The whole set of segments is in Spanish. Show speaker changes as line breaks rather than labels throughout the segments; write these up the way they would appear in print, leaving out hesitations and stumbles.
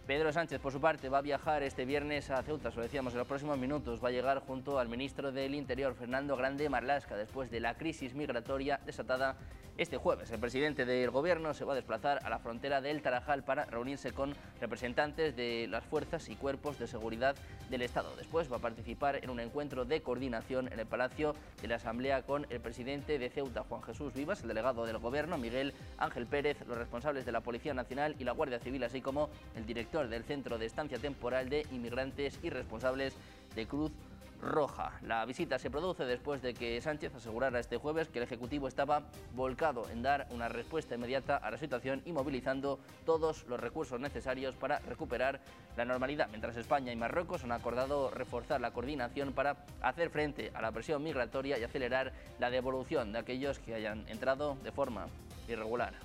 Pedro Sánchez, por su parte, va a viajar este viernes a Ceuta, os lo decíamos, en los próximos minutos. Va a llegar junto al ministro del Interior, Fernando Grande Marlaska, después de la crisis migratoria desatada este jueves. El presidente del Gobierno se va a desplazar a la frontera del Tarajal para reunirse con representantes de las fuerzas y cuerpos de seguridad del Estado. Después va a participar en un encuentro de coordinación en el Palacio de la Asamblea con el presidente de Ceuta, Juan Jesús Vivas, el delegado del Gobierno, Miguel Ángel Pérez, los responsables de la Policía Nacional y la Guardia Civil, así como el director del Centro de Estancia Temporal de Inmigrantes y responsables de Cruz Roja. La visita se produce después de que Sánchez asegurara este jueves que el Ejecutivo estaba volcado en dar una respuesta inmediata a la situación y movilizando todos los recursos necesarios para recuperar la normalidad, mientras España y Marruecos han acordado reforzar la coordinación para hacer frente a la presión migratoria y acelerar la devolución de aquellos que hayan entrado de forma irregular.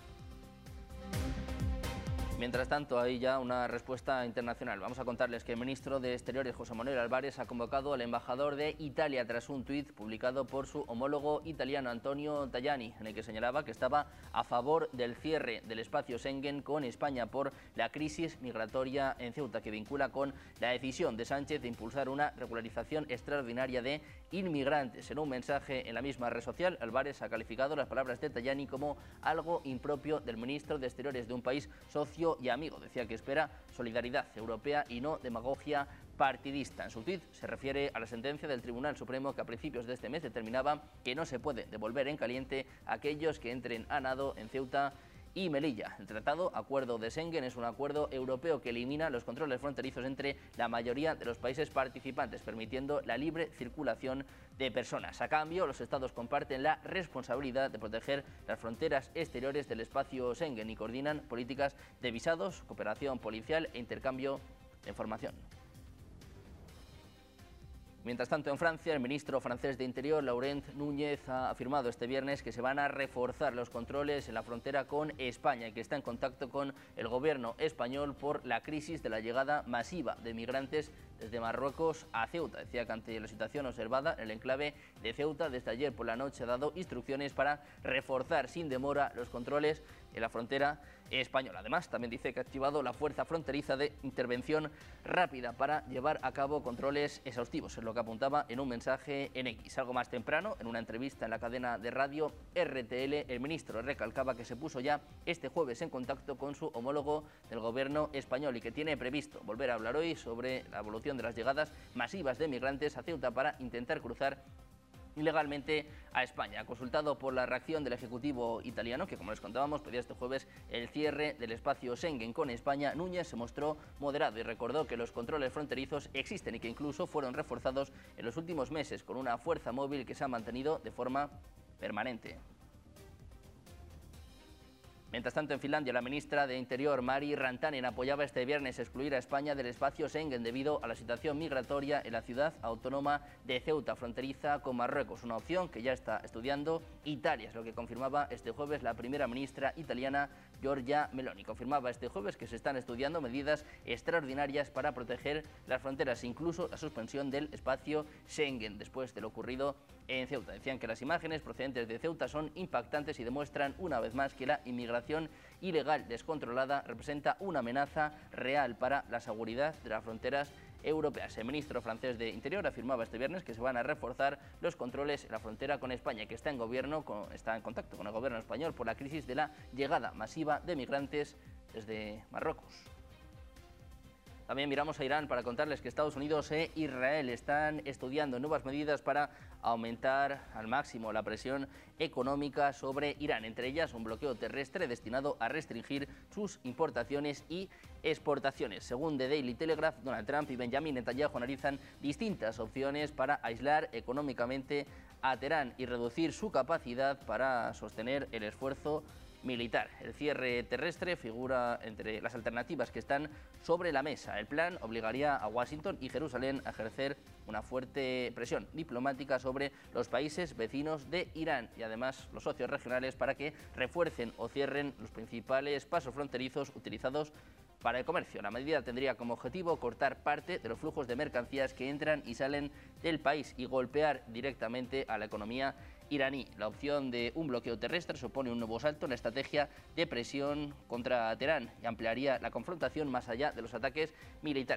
Mientras tanto, hay ya una respuesta internacional. Vamos a contarles que el ministro de Exteriores, José Manuel Álvarez, ha convocado al embajador de Italia tras un tuit publicado por su homólogo italiano, Antonio Tajani, en el que señalaba que estaba a favor del cierre del espacio Schengen con España por la crisis migratoria en Ceuta, que vincula con la decisión de Sánchez de impulsar una regularización extraordinaria de inmigrantes. En un mensaje en la misma red social, Álvarez ha calificado las palabras de Tajani como algo impropio del ministro de Exteriores de un país socio y amigo. Decía que espera solidaridad europea y no demagogia partidista. En su tuit se refiere a la sentencia del Tribunal Supremo que a principios de este mes determinaba que no se puede devolver en caliente a aquellos que entren a nado en Ceuta y Melilla. El tratado Acuerdo de Schengen es un acuerdo europeo que elimina los controles fronterizos entre la mayoría de los países participantes, permitiendo la libre circulación de personas. A cambio, los Estados comparten la responsabilidad de proteger las fronteras exteriores del espacio Schengen y coordinan políticas de visados, cooperación policial e intercambio de información. Mientras tanto, en Francia, el ministro francés de Interior, Laurent Núñez, ha afirmado este viernes que se van a reforzar los controles en la frontera con España y que está en contacto con el gobierno español por la crisis de la llegada masiva de migrantes desde Marruecos a Ceuta. Decía que ante la situación observada en el enclave de Ceuta, desde ayer por la noche ha dado instrucciones para reforzar sin demora los controles en la frontera española. Además, también dice que ha activado la Fuerza Fronteriza de Intervención Rápida para llevar a cabo controles exhaustivos, es lo que apuntaba en un mensaje en X. Algo más temprano, en una entrevista en la cadena de radio RTL, el ministro recalcaba que se puso ya este jueves en contacto con su homólogo del gobierno español y que tiene previsto volver a hablar hoy sobre la evolución de las llegadas masivas de migrantes a Ceuta para intentar cruzar ilegalmente a España. Consultado por la reacción del Ejecutivo italiano, que como les contábamos pedía este jueves el cierre del espacio Schengen con España, Núñez se mostró moderado y recordó que los controles fronterizos existen y que incluso fueron reforzados en los últimos meses con una fuerza móvil que se ha mantenido de forma permanente. Mientras tanto, en Finlandia, la ministra de Interior, Mari Rantanen, apoyaba este viernes excluir a España del espacio Schengen debido a la situación migratoria en la ciudad autónoma de Ceuta, fronteriza con Marruecos, una opción que ya está estudiando Italia, es lo que confirmaba este jueves la primera ministra italiana, Giorgia Meloni. Confirmaba este jueves que se están estudiando medidas extraordinarias para proteger las fronteras, incluso la suspensión del espacio Schengen, después de lo ocurrido en Ceuta. Decían que las imágenes procedentes de Ceuta son impactantes y demuestran una vez más que la inmigración ilegal descontrolada representa una amenaza real para la seguridad de las fronteras europeas. El ministro francés de Interior afirmaba este viernes que se van a reforzar los controles en la frontera con España, que está en contacto con el gobierno español por la crisis de la llegada masiva de migrantes desde Marruecos. También miramos a Irán para contarles que Estados Unidos e Israel están estudiando nuevas medidas para aumentar al máximo la presión económica sobre Irán, entre ellas un bloqueo terrestre destinado a restringir sus importaciones y exportaciones. Según The Daily Telegraph, Donald Trump y Benjamin Netanyahu analizan distintas opciones para aislar económicamente a Teherán y reducir su capacidad para sostener el esfuerzo militar. El cierre terrestre figura entre las alternativas que están sobre la mesa. El plan obligaría a Washington y Jerusalén a ejercer una fuerte presión diplomática sobre los países vecinos de Irán y además los socios regionales para que refuercen o cierren los principales pasos fronterizos utilizados para el comercio. La medida tendría como objetivo cortar parte de los flujos de mercancías que entran y salen del país y golpear directamente a la economía iraní. La opción de un bloqueo terrestre supone un nuevo salto en la estrategia de presión contra Teherán y ampliaría la confrontación más allá de los ataques militares.